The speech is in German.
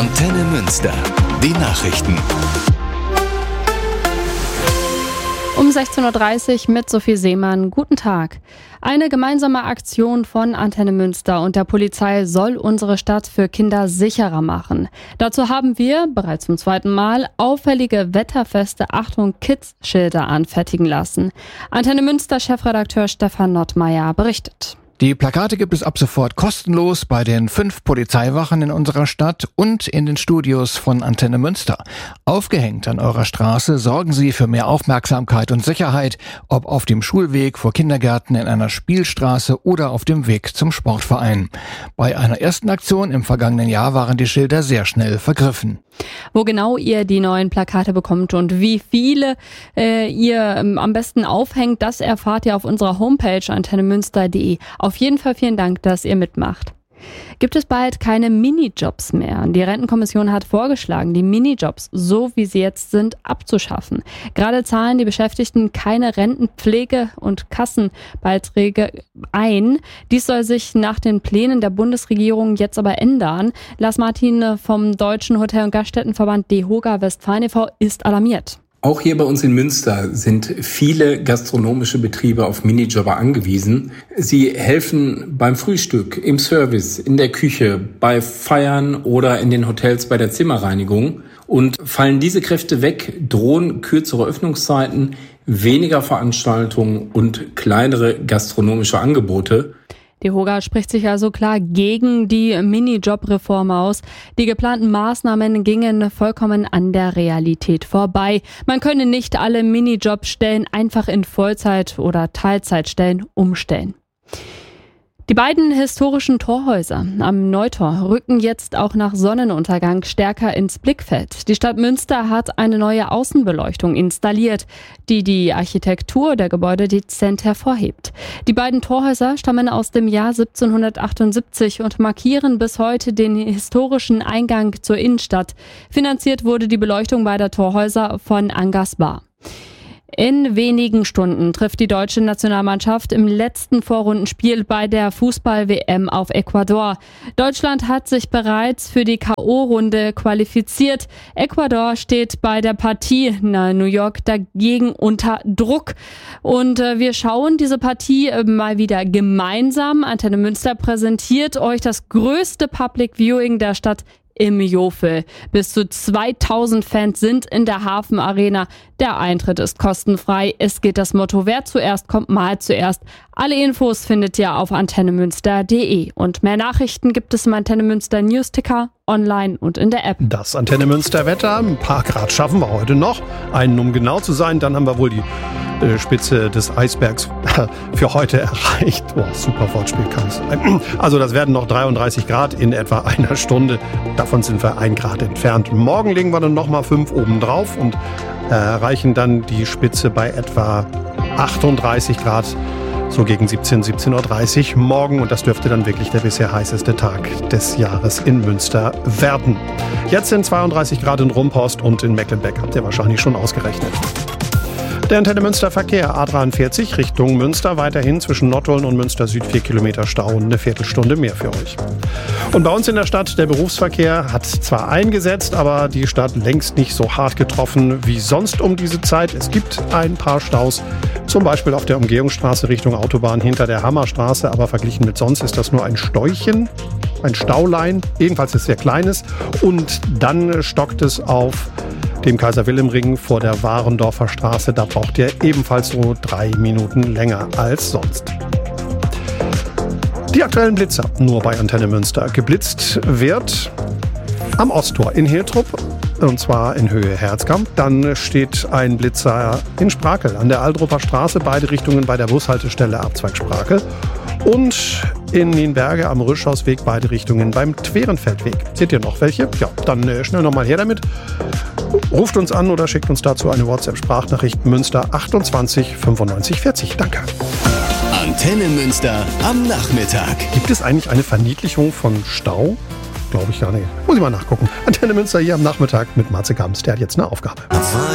Antenne Münster. Die Nachrichten. Um 16.30 Uhr mit Sophie Seemann. Guten Tag. Eine gemeinsame Aktion von Antenne Münster und der Polizei soll unsere Stadt für Kinder sicherer machen. Dazu haben wir bereits zum zweiten Mal auffällige wetterfeste Achtung Kids-Schilder anfertigen lassen. Antenne Münster Chefredakteur Stefan Nottmeier berichtet. Die Plakate gibt es ab sofort kostenlos bei den 5 Polizeiwachen in unserer Stadt und in den Studios von Antenne Münster. Aufgehängt an eurer Straße sorgen sie für mehr Aufmerksamkeit und Sicherheit, ob auf dem Schulweg, vor Kindergärten, in einer Spielstraße oder auf dem Weg zum Sportverein. Bei einer ersten Aktion im vergangenen Jahr waren die Schilder sehr schnell vergriffen. Wo genau ihr die neuen Plakate bekommt und wie viele ihr am besten aufhängt, das erfahrt ihr auf unserer Homepage antennemünster.de. Auf jeden Fall vielen Dank, dass ihr mitmacht. Gibt es bald keine Minijobs mehr? Die Rentenkommission hat vorgeschlagen, die Minijobs, so wie sie jetzt sind, abzuschaffen. Gerade zahlen die Beschäftigten keine Rentenpflege- und Kassenbeiträge ein. Dies soll sich nach den Plänen der Bundesregierung jetzt aber ändern. Lars Martin vom Deutschen Hotel- und Gaststättenverband DEHOGA Westfalen e.V. ist alarmiert. Auch hier bei uns in Münster sind viele gastronomische Betriebe auf Minijobber angewiesen. Sie helfen beim Frühstück, im Service, in der Küche, bei Feiern oder in den Hotels bei der Zimmerreinigung. Und fallen diese Kräfte weg, drohen kürzere Öffnungszeiten, weniger Veranstaltungen und kleinere gastronomische Angebote. DEHOGA spricht sich also klar gegen die Minijob-Reform aus. Die geplanten Maßnahmen gingen vollkommen an der Realität vorbei. Man könne nicht alle Minijobstellen einfach in Vollzeit- oder Teilzeitstellen umstellen. Die beiden historischen Torhäuser am Neutor rücken jetzt auch nach Sonnenuntergang stärker ins Blickfeld. Die Stadt Münster hat eine neue Außenbeleuchtung installiert, die die Architektur der Gebäude dezent hervorhebt. Die beiden Torhäuser stammen aus dem Jahr 1778 und markieren bis heute den historischen Eingang zur Innenstadt. Finanziert wurde die Beleuchtung beider Torhäuser von Angasbar. In wenigen Stunden trifft die deutsche Nationalmannschaft im letzten Vorrundenspiel bei der Fußball-WM auf Ecuador. Deutschland hat sich bereits für die K.O.-Runde qualifiziert. Ecuador steht bei der Partie New York dagegen unter Druck. Und wir schauen diese Partie mal wieder gemeinsam. Antenne Münster präsentiert euch das größte Public Viewing der Stadt im Jofel. Bis zu 2000 Fans sind in der Hafenarena. Der Eintritt ist kostenfrei. Es gilt das Motto, wer zuerst kommt, mal zuerst. Alle Infos findet ihr auf antennemünster.de. Und mehr Nachrichten gibt es im Antenne Münster Newsticker, online und in der App. Das Antenne Münster Wetter, ein paar Grad schaffen wir heute noch. Einen, um genau zu sein, dann haben wir wohl die Spitze des Eisbergs für heute erreicht. Oh, super Wortspiel kann es sein. Also das werden noch 33 Grad in etwa einer Stunde. Davon sind wir 1 Grad entfernt. Morgen legen wir dann nochmal 5 oben drauf und erreichen dann die Spitze bei etwa 38 Grad. So gegen 17:30 Uhr morgen. Und das dürfte dann wirklich der bisher heißeste Tag des Jahres in Münster werden. Jetzt sind 32 Grad in Rumpost und in Mecklenbeck. Habt ihr wahrscheinlich schon ausgerechnet. Der Antenne Münster Verkehr, A43 Richtung Münster, weiterhin zwischen Nottuln und Münster Süd 4 Kilometer Stau und eine Viertelstunde mehr für euch. Und bei uns in der Stadt, der Berufsverkehr hat zwar eingesetzt, aber die Stadt längst nicht so hart getroffen wie sonst um diese Zeit. Es gibt ein paar Staus, zum Beispiel auf der Umgehungsstraße Richtung Autobahn hinter der Hammerstraße, aber verglichen mit sonst ist das nur ein Stäuchen, ein Staulein, jedenfalls ist sehr kleines. Und dann stockt es auf dem Kaiser-Wilhelm-Ring vor der Warendorfer Straße. Da braucht ihr ebenfalls so 3 Minuten länger als sonst. Die aktuellen Blitzer nur bei Antenne Münster. Geblitzt wird am Osttor in Hiltrup, und zwar in Höhe Herzkamp. Dann steht ein Blitzer in Sprakel an der Aldrupper Straße, beide Richtungen bei der Bushaltestelle Abzweig Sprakel. Und in Nienberge am Rüschhausweg, beide Richtungen beim Twerenfeldweg. Seht ihr noch welche? Ja, dann schnell nochmal her damit. Ruft uns an oder schickt uns dazu eine WhatsApp-Sprachnachricht Münster 28 95 40. Danke. Antenne Münster am Nachmittag. Gibt es eigentlich eine Verniedlichung von Stau? Glaube ich gar nicht. Muss ich mal nachgucken. Antenne Münster hier am Nachmittag mit Marze Gams. Der hat jetzt eine Aufgabe.